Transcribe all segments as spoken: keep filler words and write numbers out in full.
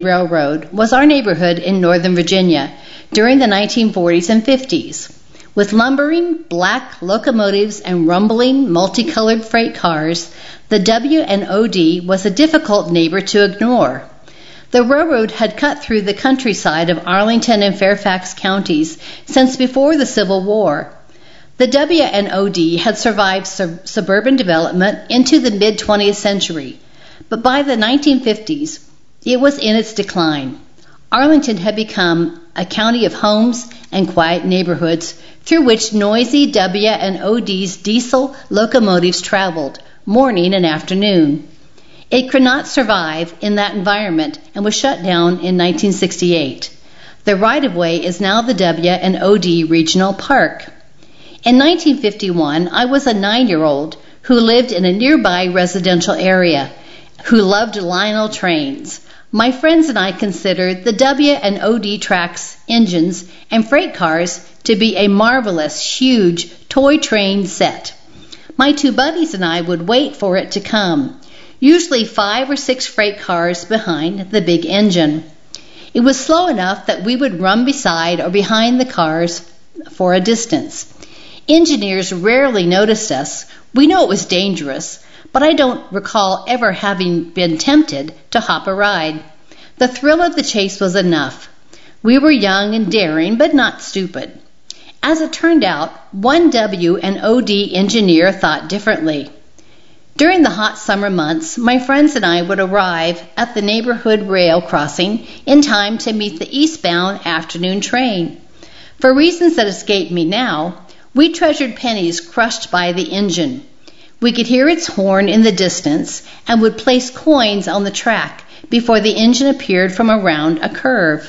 Railroad was our neighborhood in Northern Virginia during the nineteen forties and fifties. With lumbering black locomotives and rumbling multicolored freight cars, the W and O D was a difficult neighbor to ignore. The railroad had cut through the countryside of Arlington and Fairfax counties since before the Civil War. The W and O D had survived sub- suburban development into the mid-twentieth century, but by the nineteen fifties, it was in its decline. Arlington had become a county of homes and quiet neighborhoods through which noisy W and O D's diesel locomotives traveled morning and afternoon. It could not survive in that environment and was shut down in nineteen sixty-eight. The right-of-way is now the W and O D Regional Park. In nineteen fifty-one, I was a nine-year-old who lived in a nearby residential area, who loved Lionel trains. My friends and I considered the W and O D tracks, engines, and freight cars to be a marvelous, huge toy train set. My two buddies and I would wait for it to come, usually five or six freight cars behind the big engine. It was slow enough that we would run beside or behind the cars for a distance. Engineers rarely noticed us. We know it was dangerous, but I don't recall ever having been tempted to hop a ride. The thrill of the chase was enough. We were young and daring, but not stupid. As it turned out, one W and O D engineer thought differently. During the hot summer months, my friends and I would arrive at the neighborhood rail crossing in time to meet the eastbound afternoon train. For reasons that escape me now, we treasured pennies crushed by the engine. We could hear its horn in the distance and would place coins on the track before the engine appeared from around a curve.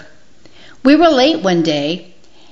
We were late one day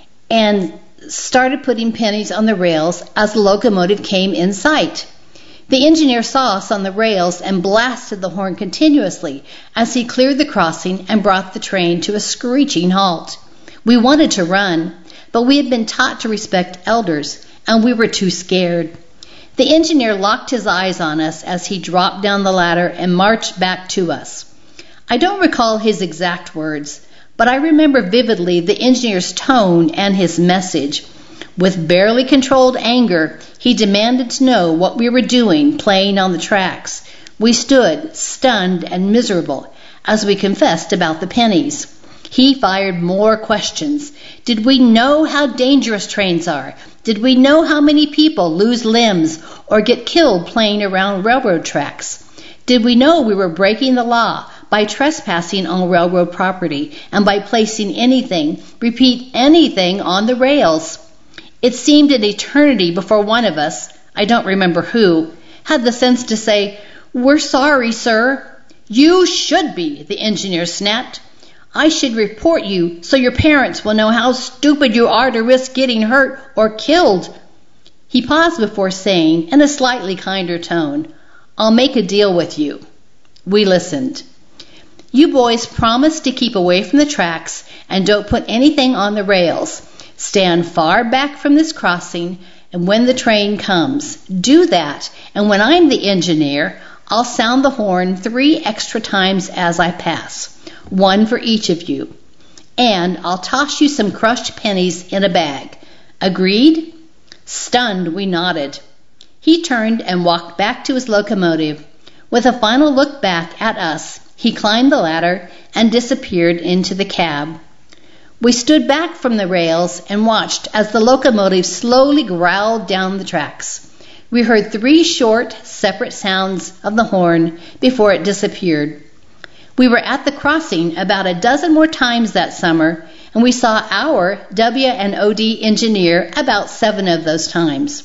and started putting pennies on the rails as the locomotive came in sight. The engineer saw us on the rails and blasted the horn continuously as he cleared the crossing and brought the train to a screeching halt. We wanted to run, but we had been taught to respect elders, and we were too scared. The engineer locked his eyes on us as he dropped down the ladder and marched back to us. I don't recall his exact words, but I remember vividly the engineer's tone and his message. With barely controlled anger, he demanded to know what we were doing playing on the tracks. We stood, stunned and miserable, as we confessed about the pennies. He fired more questions. Did we know how dangerous trains are? Did we know how many people lose limbs or get killed playing around railroad tracks? Did we know we were breaking the law by trespassing on railroad property and by placing anything, repeat anything, on the rails? It seemed an eternity before one of us, I don't remember who, had the sense to say, "We're sorry, sir." "You should be," the engineer snapped. "I should report you so your parents will know how stupid you are to risk getting hurt or killed." He paused before saying, in a slightly kinder tone, "I'll make a deal with you." We listened. "You boys promise to keep away from the tracks and don't put anything on the rails. Stand far back from this crossing, and when the train comes, do that, and when I'm the engineer, I'll sound the horn three extra times as I pass, one for each of you, and I'll toss you some crushed pennies in a bag. Agreed?" Stunned, we nodded. He turned and walked back to his locomotive. With a final look back at us, he climbed the ladder and disappeared into the cab. We stood back from the rails and watched as the locomotive slowly growled down the tracks. We heard three short, separate sounds of the horn before it disappeared. We were at the crossing about a dozen more times that summer, and we saw our W and O D engineer about seven of those times.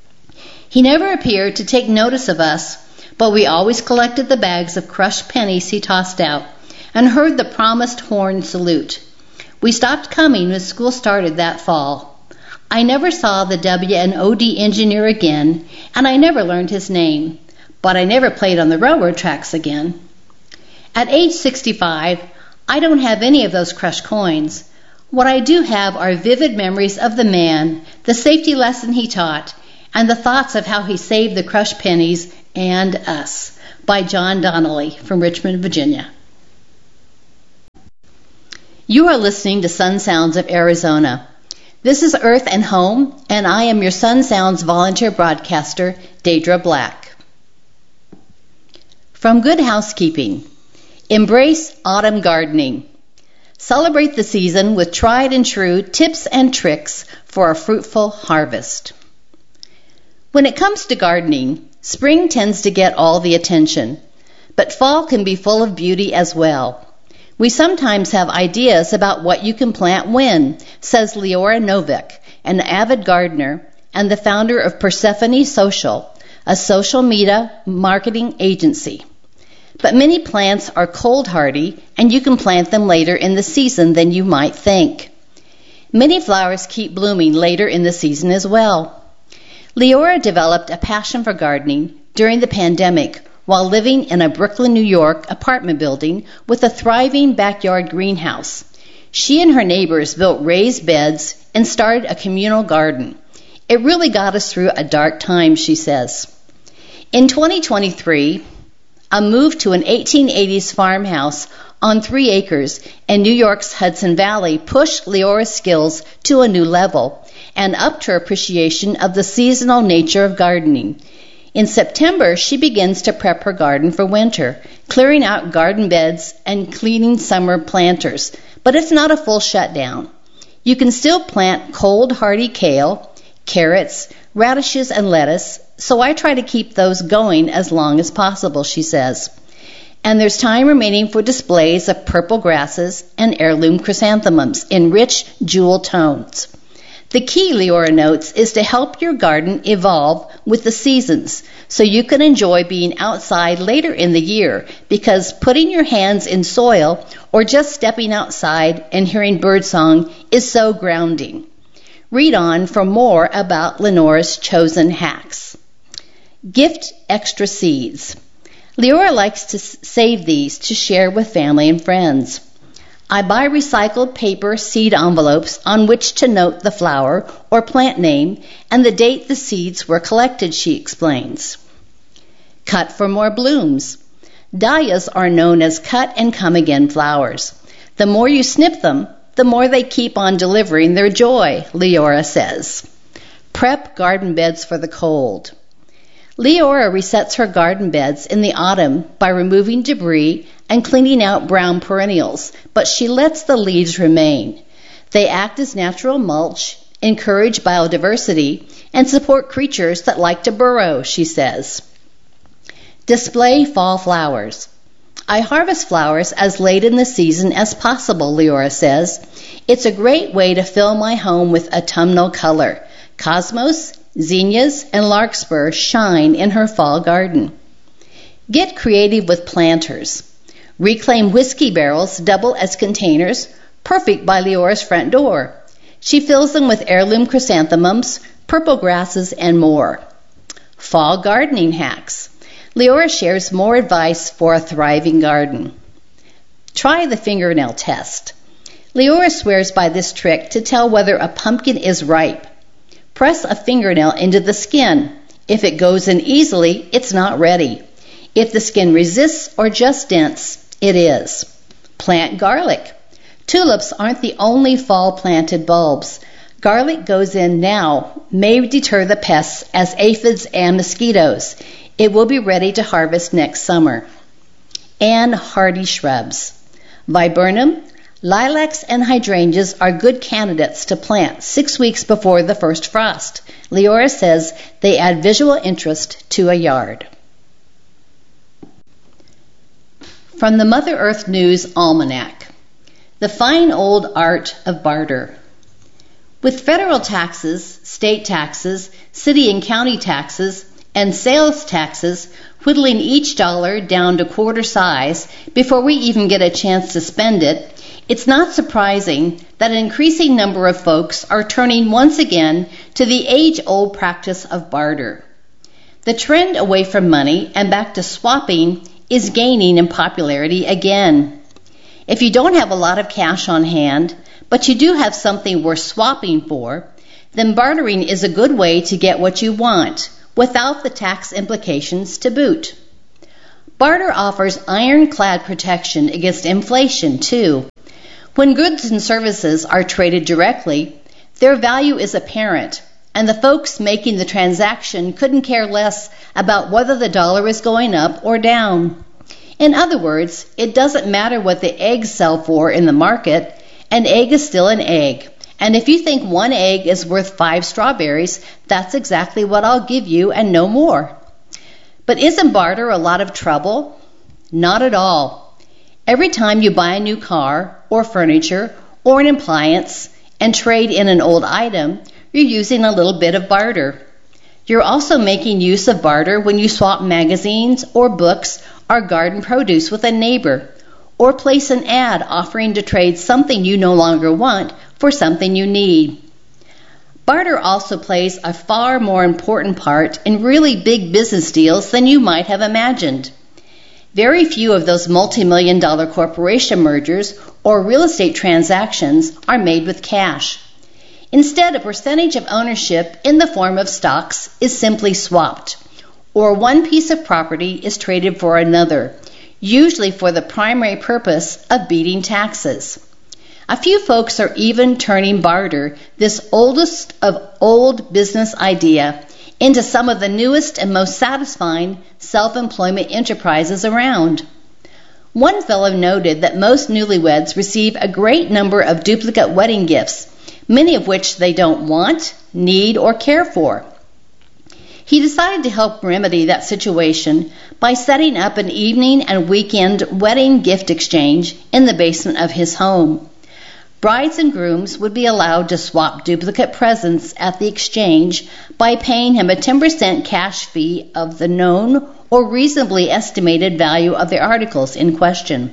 He never appeared to take notice of us, but we always collected the bags of crushed pennies he tossed out and heard the promised horn salute. We stopped coming when school started that fall. I never saw the W and O D engineer again, and I never learned his name, but I never played on the railroad tracks again. At age sixty-five, I don't have any of those crushed coins. What I do have are vivid memories of the man, the safety lesson he taught, and the thoughts of how he saved the crushed pennies and us. By John Donnelly from Richmond, Virginia. You are listening to Sun Sounds of Arizona. This is Earth and Home, and I am your Sun Sounds volunteer broadcaster, Deidre Black. From Good Housekeeping, embrace autumn gardening. Celebrate the season with tried and true tips and tricks for a fruitful harvest. When it comes to gardening, spring tends to get all the attention, but fall can be full of beauty as well. We sometimes have ideas about what you can plant when, says Leora Novik, an avid gardener and the founder of Persephone Social, a social media marketing agency. But many plants are cold hardy, and you can plant them later in the season than you might think. Many flowers keep blooming later in the season as well. Leora developed a passion for gardening during the pandemic while living in a Brooklyn, New York apartment building with a thriving backyard greenhouse. She and her neighbors built raised beds and started a communal garden. It really got us through a dark time, she says. In twenty twenty-three, a move to an eighteen eighties farmhouse on three acres in New York's Hudson Valley pushed Leora's skills to a new level and upped her appreciation of the seasonal nature of gardening. In September, she begins to prep her garden for winter, clearing out garden beds and cleaning summer planters. But it's not a full shutdown. You can still plant cold, hardy kale, carrots, radishes, and lettuce, so I try to keep those going as long as possible, she says. And there's time remaining for displays of purple grasses and heirloom chrysanthemums in rich jewel tones. The key, Leora notes, is to help your garden evolve with the seasons so you can enjoy being outside later in the year, because putting your hands in soil or just stepping outside and hearing birdsong is so grounding. Read on for more about Lenora's chosen hacks. Gift extra seeds. Leora likes to save these to share with family and friends. I buy recycled paper seed envelopes on which to note the flower or plant name and the date the seeds were collected, she explains. Cut for more blooms. Dahlias are known as cut and come again flowers. The more you snip them, the more they keep on delivering their joy, Leora says. Prep garden beds for the cold. Leora resets her garden beds in the autumn by removing debris and cleaning out brown perennials, but she lets the leaves remain. They act as natural mulch, encourage biodiversity, and support creatures that like to burrow, she says. Display fall flowers. I harvest flowers as late in the season as possible, Leora says. It's a great way to fill my home with autumnal color. Cosmos, zinnias, and larkspur shine in her fall garden. Get creative with planters. Reclaimed whiskey barrels double as containers, perfect by Leora's front door. She fills them with heirloom chrysanthemums, purple grasses, and more. Fall gardening hacks. Leora shares more advice for a thriving garden. Try the fingernail test. Leora swears by this trick to tell whether a pumpkin is ripe. Press a fingernail into the skin. If it goes in easily, it's not ready. If the skin resists or just dents, it is. Plant garlic. Tulips aren't the only fall-planted bulbs. Garlic goes in now may deter the pests as aphids and mosquitoes. It will be ready to harvest next summer. And hardy shrubs. Viburnum, lilacs, and hydrangeas are good candidates to plant six weeks before the first frost. Leora says they add visual interest to a yard. From the Mother Earth News Almanac, the fine old art of barter. With federal taxes, state taxes, city and county taxes, and sales taxes whittling each dollar down to quarter size before we even get a chance to spend it, it's not surprising that an increasing number of folks are turning once again to the age-old practice of barter. The trend away from money and back to swapping is gaining in popularity again. If you don't have a lot of cash on hand, but you do have something worth swapping for, then bartering is a good way to get what you want, without the tax implications to boot. Barter offers ironclad protection against inflation, too. When goods and services are traded directly, their value is apparent, and the folks making the transaction couldn't care less about whether the dollar is going up or down. In other words, it doesn't matter what the eggs sell for in the market, an egg is still an egg. And if you think one egg is worth five strawberries, that's exactly what I'll give you and no more. But isn't barter a lot of trouble? Not at all. Every time you buy a new car or furniture or an appliance and trade in an old item, you're using a little bit of barter. You're also making use of barter when you swap magazines or books or garden produce with a neighbor, or place an ad offering to trade something you no longer want for something you need. Barter also plays a far more important part in really big business deals than you might have imagined. Very few of those multi-million dollar corporation mergers or real estate transactions are made with cash. Instead, a percentage of ownership in the form of stocks is simply swapped, or one piece of property is traded for another, usually for the primary purpose of beating taxes. A few folks are even turning barter, this oldest of old business idea, into some of the newest and most satisfying self-employment enterprises around. One fellow noted that most newlyweds receive a great number of duplicate wedding gifts, many of which they don't want, need, or care for. He decided to help remedy that situation by setting up an evening and weekend wedding gift exchange in the basement of his home. Brides and grooms would be allowed to swap duplicate presents at the exchange by paying him a ten percent cash fee of the known or reasonably estimated value of the articles in question.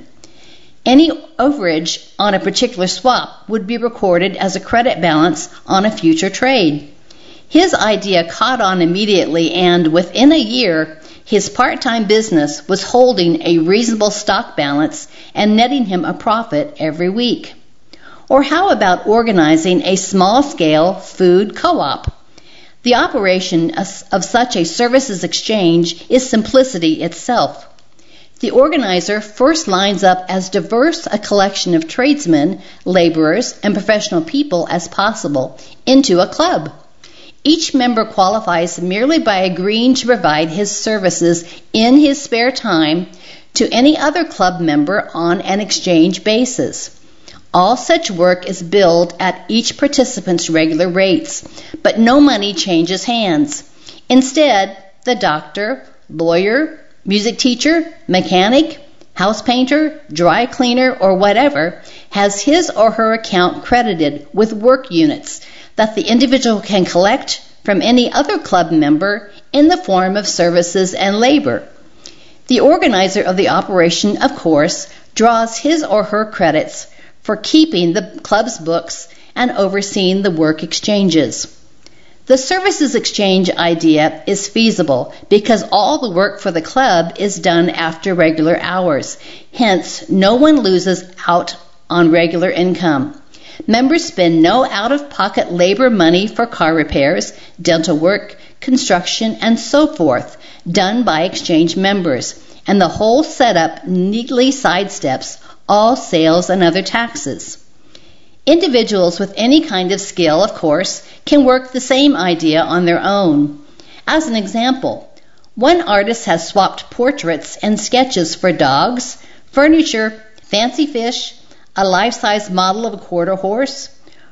Any overage on a particular swap would be recorded as a credit balance on a future trade. His idea caught on immediately, and within a year, his part-time business was holding a reasonable stock balance and netting him a profit every week. Or how about organizing a small-scale food co-op? The operation of such a services exchange is simplicity itself. The organizer first lines up as diverse a collection of tradesmen, laborers, and professional people as possible into a club. Each member qualifies merely by agreeing to provide his services in his spare time to any other club member on an exchange basis. All such work is billed at each participant's regular rates, but no money changes hands. Instead, the doctor, lawyer, music teacher, mechanic, house painter, dry cleaner, or whatever has his or her account credited with work units that the individual can collect from any other club member in the form of services and labor. The organizer of the operation, of course, draws his or her credits for keeping the club's books and overseeing the work exchanges. The services exchange idea is feasible because all the work for the club is done after regular hours. Hence, no one loses out on regular income. Members spend no out-of-pocket labor money for car repairs, dental work, construction, and so forth, done by exchange members, and the whole setup neatly sidesteps all sales and other taxes. Individuals with any kind of skill, of course, can work the same idea on their own. As an example, one artist has swapped portraits and sketches for dogs, furniture, fancy fish, a life-size model of a quarter horse,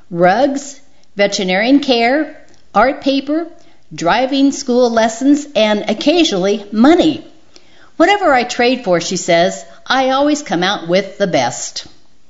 rugs, veterinarian care, art paper, driving school lessons, and occasionally money. Whatever I trade for, she says, I always come out with the best.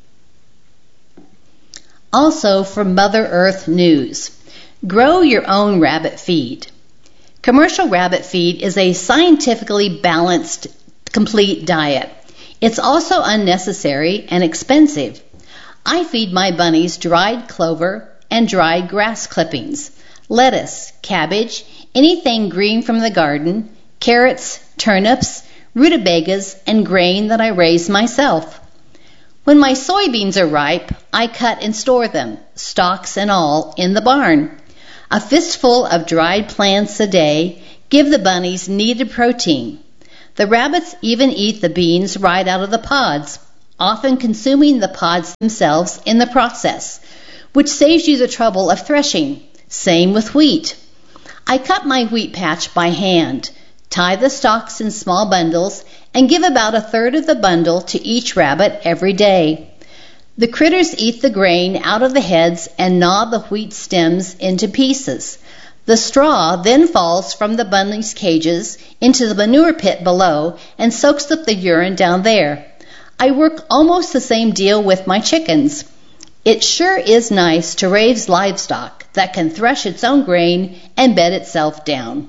Also from Mother Earth News, grow your own rabbit feed. Commercial rabbit feed is a scientifically balanced, complete diet. It's also unnecessary and expensive. I feed my bunnies dried clover and dried grass clippings, lettuce, cabbage, anything green from the garden, carrots, turnips, rutabagas, and grain that I raise myself. When my soybeans are ripe, I cut and store them, stalks and all, in the barn. A fistful of dried plants a day give the bunnies needed protein. The rabbits even eat the beans right out of the pods, often consuming the pods themselves in the process, which saves you the trouble of threshing. Same with wheat. I cut my wheat patch by hand, tie the stalks in small bundles, and give about a third of the bundle to each rabbit every day. The critters eat the grain out of the heads and gnaw the wheat stems into pieces. The straw then falls from the bunling's cages into the manure pit below and soaks up the urine down there. I work almost the same deal with my chickens. It sure is nice to raise livestock that can thresh its own grain and bed itself down.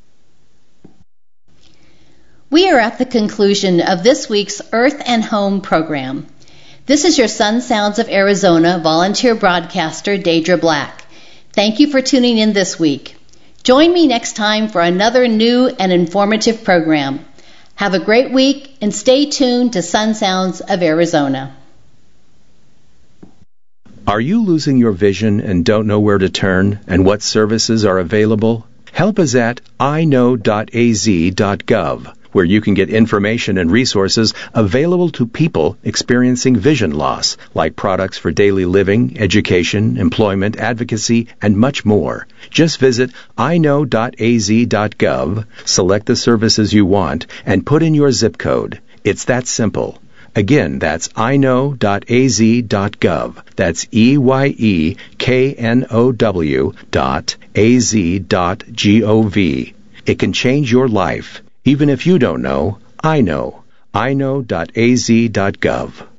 We are at the conclusion of this week's Earth and Home program. This is your Sun Sounds of Arizona volunteer broadcaster, Deidre Black. Thank you for tuning in this week. Join me next time for another new and informative program. Have a great week and stay tuned to Sun Sounds of Arizona. Are you losing your vision and don't know where to turn and what services are available? Help is at i know dot a z dot gov, where you can get information and resources available to people experiencing vision loss, like products for daily living, education, employment, advocacy, and much more. Just visit i know dot a z dot gov, select the services you want, and put in your zip code. It's that simple. Again, that's i know dot a z dot gov. That's E Y E K N O W dot A Z dot G O V. It can change your life. Even if you don't know, I know. i know dot a z dot gov.